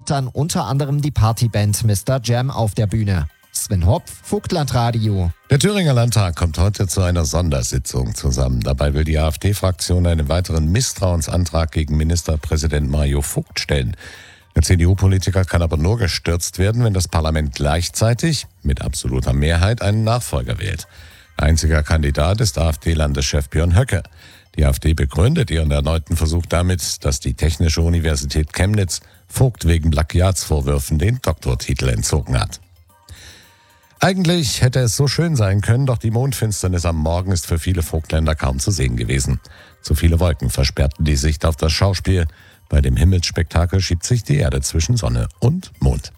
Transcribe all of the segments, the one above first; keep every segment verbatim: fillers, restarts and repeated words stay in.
hat dann unter anderem die Partyband Mister Jam auf der Bühne. Sven Hopf, Vogtland-Radio. Der Thüringer Landtag kommt heute zu einer Sondersitzung zusammen. Dabei will die AfD-Fraktion einen weiteren Misstrauensantrag gegen Ministerpräsident Mario Vogt stellen. Der C D U-Politiker kann aber nur gestürzt werden, wenn das Parlament gleichzeitig mit absoluter Mehrheit einen Nachfolger wählt. Einziger Kandidat ist AfD-Landeschef Björn Höcke. Die AfD begründet ihren erneuten Versuch damit, dass die Technische Universität Chemnitz Vogt wegen Plagiatsvorwürfen den Doktortitel entzogen hat. Eigentlich hätte es so schön sein können, doch die Mondfinsternis am Morgen ist für viele Vogtländer kaum zu sehen gewesen. Zu viele Wolken versperrten die Sicht auf das Schauspiel. Bei dem Himmelsspektakel schiebt sich die Erde zwischen Sonne und Mond.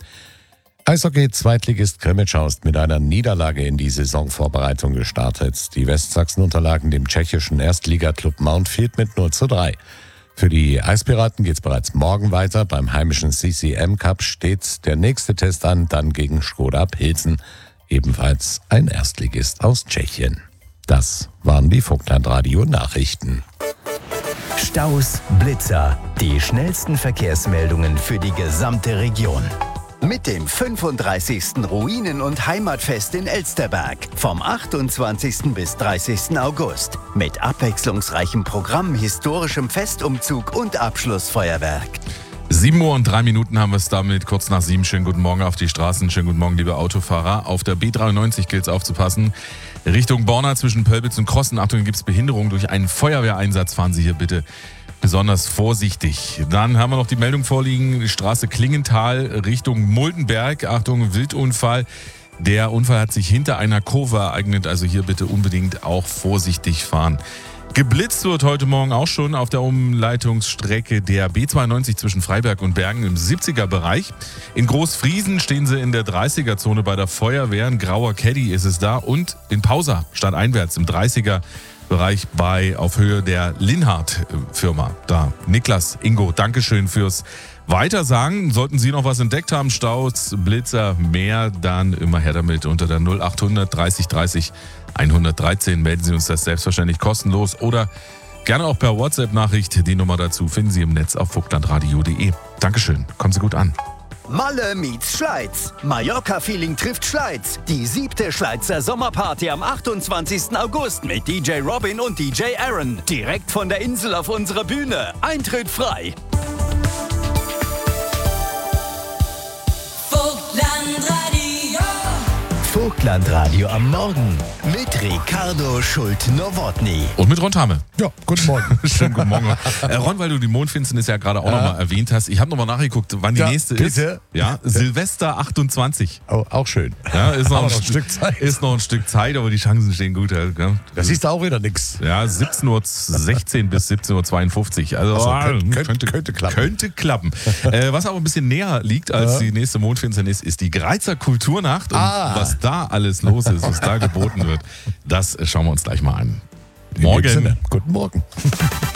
Eishockey-Zweitligist Krimitschau ist mit einer Niederlage in die Saisonvorbereitung gestartet. Die Westsachsen unterlagen dem tschechischen Erstligaklub Mountfield mit null zu drei. Für die Eispiraten geht es bereits morgen weiter. Beim heimischen C C M Cup steht der nächste Test an, dann gegen Škoda Pilsen, ebenfalls ein Erstligist aus Tschechien. Das waren die Vogtland-Radio-Nachrichten. Staus, Blitzer, die schnellsten Verkehrsmeldungen für die gesamte Region. Mit dem fünfunddreißigsten Ruinen- und Heimatfest in Elsterberg vom achtundzwanzigsten bis dreißigsten August. Mit abwechslungsreichem Programm, historischem Festumzug und Abschlussfeuerwerk. sieben Uhr und drei Minuten haben wir es damit, kurz nach sieben. Schönen guten Morgen auf die Straßen, schönen guten Morgen, liebe Autofahrer. Auf der B dreiundneunzig gilt es aufzupassen. Richtung Borna zwischen Pölbitz und Krossen. Achtung, gibt es Behinderung durch einen Feuerwehreinsatz. Fahren Sie hier bitte besonders vorsichtig. Dann haben wir noch die Meldung vorliegen, die Straße Klingenthal Richtung Muldenberg. Achtung, Wildunfall. Der Unfall hat sich hinter einer Kurve ereignet, also hier bitte unbedingt auch vorsichtig fahren. Geblitzt wird heute Morgen auch schon auf der Umleitungsstrecke der B zweiundneunzig zwischen Freiberg und Bergen im siebziger Bereich. In Großfriesen stehen sie in der dreißiger Zone bei der Feuerwehr. Ein grauer Caddy ist es da. Und in Pausa stadteinwärts im dreißiger Bereich bei auf Höhe der Linhardt-Firma. Da Niklas, Ingo, Dankeschön fürs Weitersagen. Sollten Sie noch was entdeckt haben, Staus, Blitzer, mehr, dann immer her damit unter der null achthundert dreißig dreißig hundertdreizehn. Melden Sie uns das selbstverständlich kostenlos oder gerne auch per WhatsApp-Nachricht. Die Nummer dazu finden Sie im Netz auf vogtlandradio punkt de. Dankeschön, kommen Sie gut an. Malle meets Schleiz. Mallorca-Feeling trifft Schleiz. Die siebte Schleizer Sommerparty am achtundzwanzigsten August mit D J Robin und D J Aaron. Direkt von der Insel auf unserer Bühne. Eintritt frei. Vogtlandradio. Vogtlandradio am Morgen mit Ricardo Schult-Nowotny. Und mit Ron Thame. Ja, guten Morgen. Schönen guten Morgen. Äh, Ron, weil du die Mondfinsternis ja gerade auch Ja. nochmal erwähnt hast. Ich habe nochmal nachgeguckt, wann die Ja, nächste bitte. ist. Ja, Silvester achtundzwanzig. Oh, auch schön. Ja, ist noch, Aber ein, noch ein Stück, Stück Zeit. Ist noch ein Stück Zeit, aber die Chancen stehen gut. Ja. Das ist auch wieder nix. Ja, siebzehn Uhr sechzehn bis siebzehn Uhr zweiundfünfzig. Also, Also, ah, könnte- könnte- könnte, könnte klappen. Könnte klappen. äh, was aber ein bisschen näher liegt als Ja. die nächste Mondfinsternis, ist die Greizer Kulturnacht. Und Ah. was da alles los ist, was da geboten wird, das schauen wir uns gleich mal an. In dem Morgen. Sinne, guten Morgen.